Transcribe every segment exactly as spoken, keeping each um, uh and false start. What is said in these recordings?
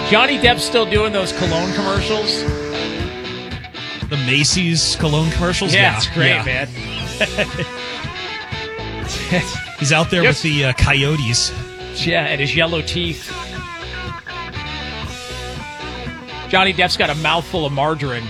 Johnny Depp's still doing those cologne commercials. The Macy's cologne commercials? Yeah, Yeah, it's great, yeah. man. He's out there Yes. with the uh, coyotes. Yeah, and his yellow teeth. Johnny Depp's got a mouthful of margarine.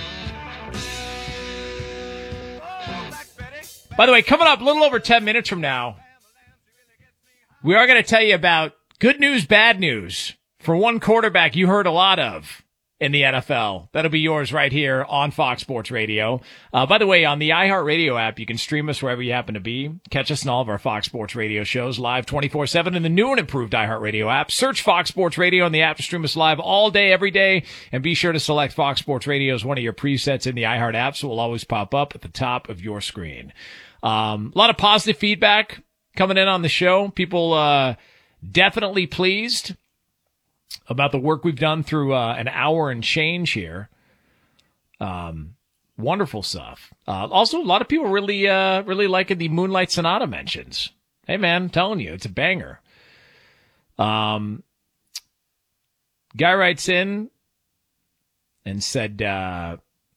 By the way, coming up a little over ten minutes from now, we are going to tell you about good news, bad news for one quarterback you heard a lot of in the N F L. That'll be yours right here on Fox Sports Radio. Uh, by the way, on the iHeartRadio app, you can stream us wherever you happen to be. Catch us in all of our Fox Sports Radio shows live twenty-four seven in the new and improved iHeartRadio app. Search Fox Sports Radio on the app to stream us live all day, every day. And be sure to select Fox Sports Radio as one of your presets in the iHeart app, so it will always pop up at the top of your screen. Um, a lot of positive feedback coming in on the show. People uh, definitely pleased about the work we've done through uh, an hour and change here. Um, wonderful stuff. Uh, also, a lot of people really, uh, really liking the Moonlight Sonata mentions. Hey, man, I'm telling you, it's a banger. Um, guy writes in and said, uh,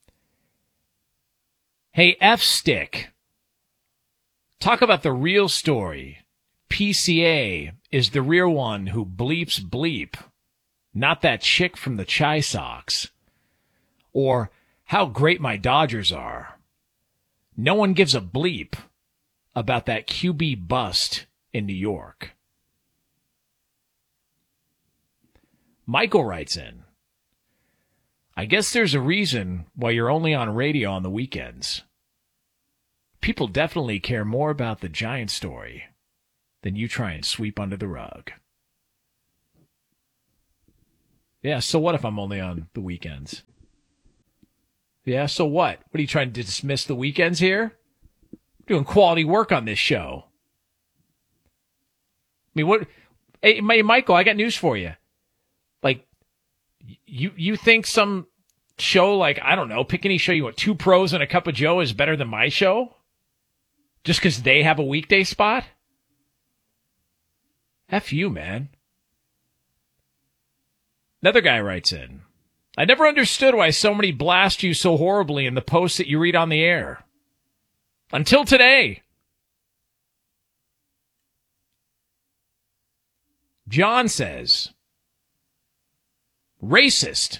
hey, F-Stick, talk about the real story. P C A is the real one who bleeps bleep. Not that chick from the Chai Sox. Or how great my Dodgers are. No one gives a bleep about that Q B bust in New York. Michael writes in, I guess there's a reason why you're only on radio on the weekends. People definitely care more about the Giant story than you try and sweep under the rug. Yeah, so what if I'm only on the weekends? Yeah, so what? What are you trying to dismiss the weekends here? I'm doing quality work on this show. I mean, what? Hey, Michael, I got news for you. Like, you you think some show like, I don't know, pick any show you want, Two Pros and a Cup of Joe is better than my show? Just because they have a weekday spot? F you, man. Another guy writes in, I never understood why so many blast you so horribly in the posts that you read on the air. Until today. John says, racist.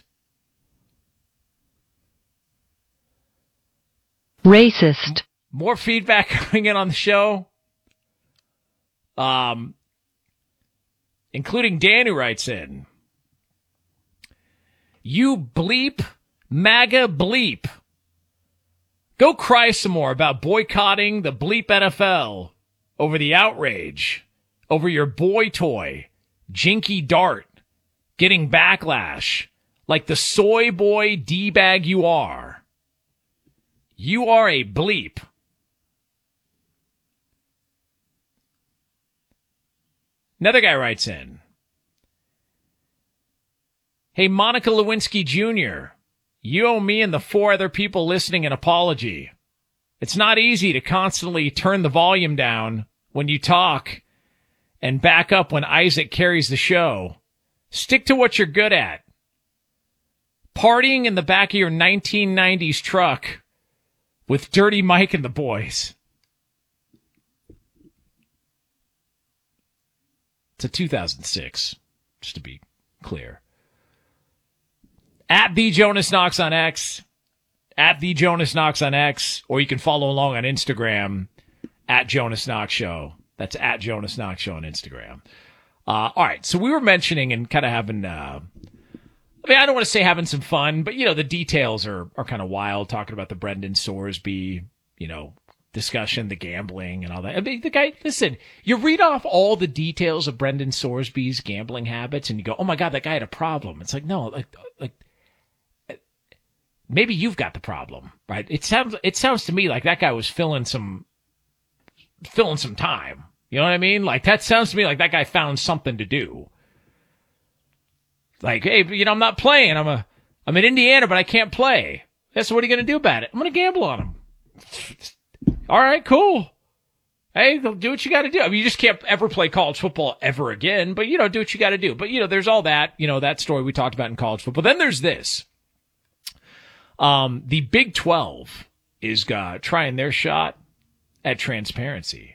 Racist. More feedback coming in on the show. Um, including Dan, who writes in, you bleep, MAGA bleep. Go cry some more about boycotting the bleep N F L over the outrage over your boy toy, Jinky Dart, getting backlash like the soy boy D-bag you are. You are a bleep. Another guy writes in, hey, Monica Lewinsky Junior, you owe me and the four other people listening an apology. It's not easy to constantly turn the volume down when you talk and back up when Isaac carries the show. Stick to what you're good at. Partying in the back of your nineteen nineties truck with Dirty Mike and the boys. It's a two thousand six, just to be clear. At the Jonas Knox on X, at the Jonas Knox on X, or you can follow along on Instagram at Jonas Knox Show. That's at Jonas Knox Show on Instagram. Uh, all right, so we were mentioning and kind of having, uh, I mean, I don't want to say having some fun, but, you know, the details are, are kind of wild, talking about the Brendan Sorsby, you know, discussion, the gambling and all that. I mean, the guy, listen, you read off all the details of Brendan Sorsby's gambling habits and you go, oh my God, that guy had a problem. It's like, no, like, like, maybe you've got the problem, right? It sounds, it sounds to me like that guy was filling some, filling some time. You know what I mean? Like, that sounds to me like that guy found something to do. Like, hey, you know, I'm not playing. I'm a, I'm in Indiana, but I can't play. Yeah, so what are you going to do about it? I'm going to gamble on him. All right, cool. Hey, do what you got to do. I mean, you just can't ever play college football ever again, but, you know, do what you got to do. But, you know, there's all that, you know, that story we talked about in college football. Then there's this. Um, the Big twelve is uh, trying their shot at transparency.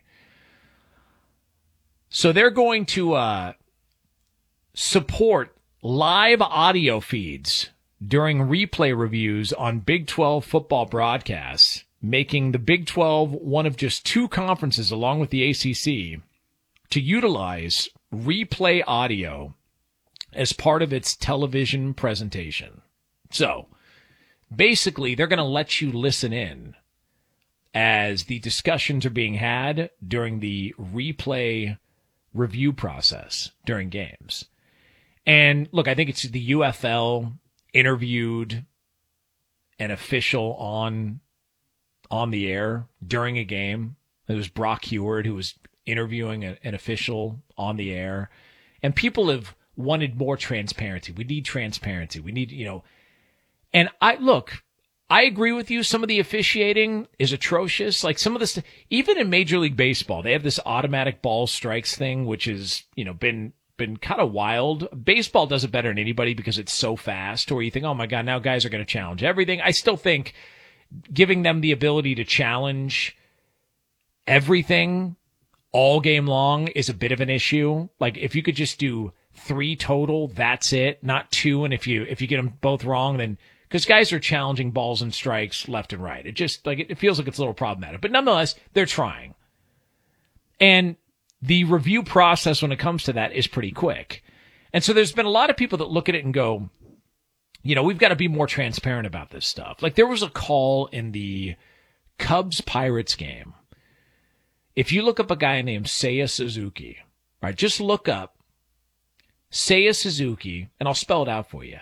So they're going to uh, support live audio feeds during replay reviews on Big twelve football broadcasts, making the Big twelve one of just two conferences, along with the A C C, to utilize replay audio as part of its television presentation. So, basically, they're going to let you listen in as the discussions are being had during the replay review process during games. And look, I think it's the U F L interviewed an official on on the air during a game. It was Brock Heward who was interviewing a, an official on the air. And people have wanted more transparency. We need transparency. We need, you know, and I look, I agree with you. Some of the officiating is atrocious. Like some of this, even in Major League Baseball, they have this automatic ball strikes thing, which has, you know, been, been kind of wild. Baseball does it better than anybody because it's so fast, or you think, oh my God, now guys are going to challenge everything. I still think giving them the ability to challenge everything all game long is a bit of an issue. Like if you could just do three total, that's it, not two. And if you, if you get them both wrong, then, because guys are challenging balls and strikes left and right. It just, like, it feels like it's a little problematic. But nonetheless, they're trying. And the review process when it comes to that is pretty quick. And so there's been a lot of people that look at it and go, you know, we've got to be more transparent about this stuff. Like, there was a call in the Cubs-Pirates game. If you look up a guy named Seiya Suzuki, right, just look up Seiya Suzuki, and I'll spell it out for you.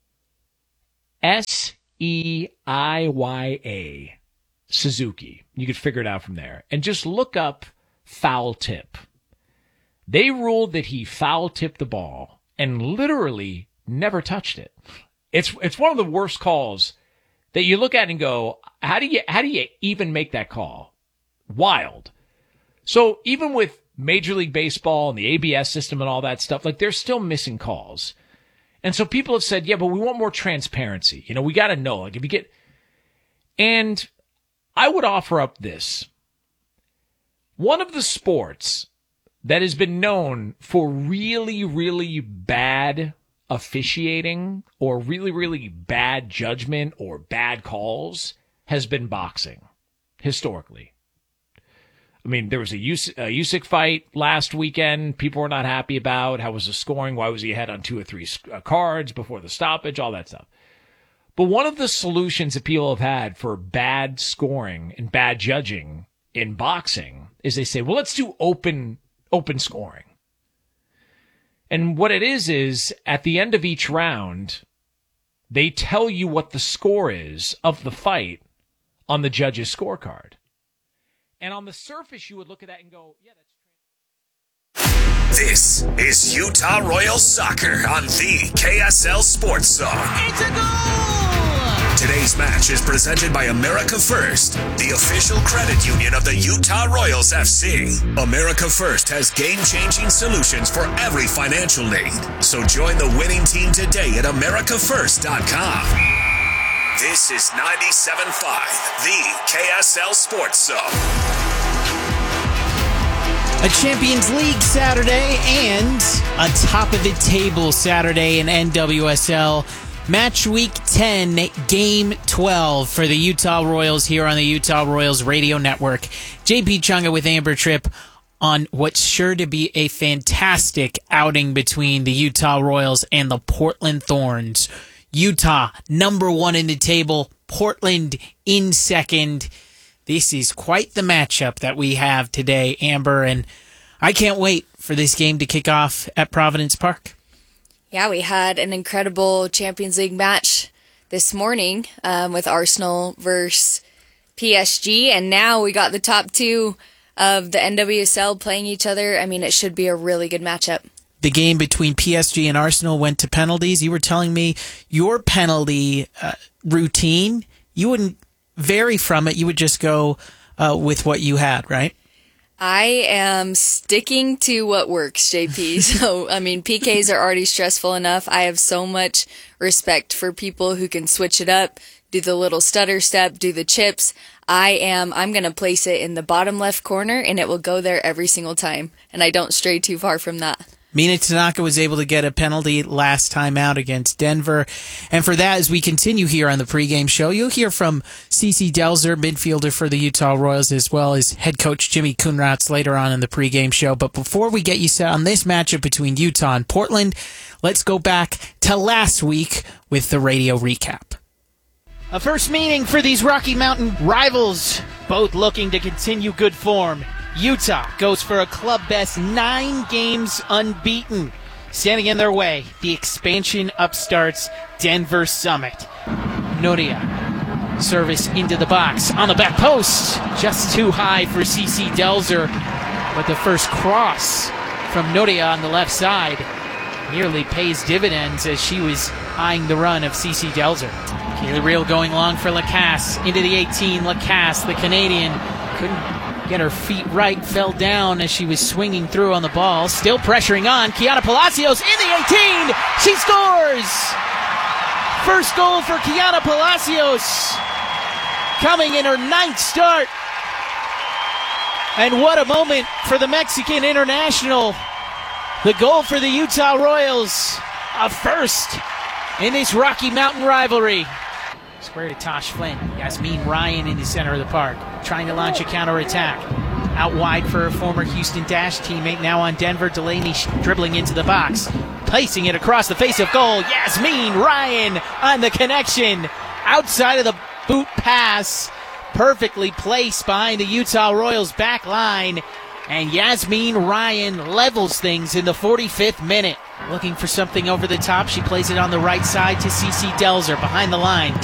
S E I Y A, Suzuki. You could figure it out from there. And just look up foul tip. They ruled that he foul tipped the ball and literally never touched it. It's it's one of the worst calls that you look at and go, how do you how do you even make that call? Wild. So even with Major League Baseball and the A B S system and all that stuff, like, they're still missing calls. And so people have said, yeah, but we want more transparency. You know, we got to know, like, if you get, and I would offer up this. One of the sports that has been known for really, really bad officiating or really, really bad judgment or bad calls has been boxing, historically. I mean, there was a Usyk fight last weekend people were not happy about. How was the scoring? Why was he ahead on two or three cards before the stoppage? All that stuff. But one of the solutions that people have had for bad scoring and bad judging in boxing is they say, well, let's do open, open scoring. And what it is, is at the end of each round, they tell you what the score is of the fight on the judge's scorecard. And on the surface, you would look at that and go, yeah, that's... This is Utah Royals Soccer on the K S L Sports Zone. It's a goal! Today's match is presented by America First, the official credit union of the Utah Royals F C. America First has game-changing solutions for every financial need. So join the winning team today at america first dot com. This is ninety-seven point five, the K S L Sports Zone. A Champions League Saturday and a top-of-the-table Saturday in N W S L. Match Week ten, Game twelve for the Utah Royals here on the Utah Royals Radio Network. J P Chunga with Amber Tripp on what's sure to be a fantastic outing between the Utah Royals and the Portland Thorns. Utah, number one in the table. Portland in second. This is quite the matchup that we have today, Amber, and I can't wait for this game to kick off at Providence Park. Yeah, we had an incredible Champions League match this morning um, with Arsenal versus P S G, and now we got the top two of the N W S L playing each other. I mean, it should be a really good matchup. The game between P S G and Arsenal went to penalties. You were telling me your penalty uh, routine, you wouldn't vary from it. You would just go uh, with what you had, right? I am sticking to what works, J P. So, I mean, P Ks are already stressful enough. I have so much respect for people who can switch it up, do the little stutter step, do the chips. I am, I'm going to place it in the bottom left corner, and it will go there every single time. And I don't stray too far from that. Mina Tanaka was able to get a penalty last time out against Denver. And for that, as we continue here on the pregame show, you'll hear from CeCe Delzer, midfielder for the Utah Royals, as well as head coach Jimmy Kunratz later on in the pregame show. But before we get you set on this matchup between Utah and Portland, let's go back to last week with the radio recap. A first meeting for these Rocky Mountain rivals, both looking to continue good form. Utah goes for a club best nine games unbeaten. Standing in their way, the expansion upstarts Denver Summit. Nodia, service into the box on the back post. Just too high for CeCe Delzer. But the first cross from Nodia on the left side nearly pays dividends as she was eyeing the run of CeCe Delzer. Kaylee Reel going long for Lacasse. Into the eighteen, Lacasse, the Canadian, couldn't get her feet right, fell down as she was swinging through on the ball. Still pressuring on. Kiana Palacios in the eighteen. She scores! First goal for Kiana Palacios. Coming in her ninth start. And what a moment for the Mexican international. The goal for the Utah Royals. A first in this Rocky Mountain rivalry. Square to Tosh Flynn. Yasmin Ryan in the center of the park, trying to launch a counterattack. Out wide for her former Houston Dash teammate, now on Denver. Delaney dribbling into the box, placing it across the face of goal. Yasmin Ryan on the connection. Outside of the boot pass. Perfectly placed behind the Utah Royals back line. And Yasmin Ryan levels things in the forty-fifth minute. Looking for something over the top. She plays it on the right side to CeCe Delzer behind the line.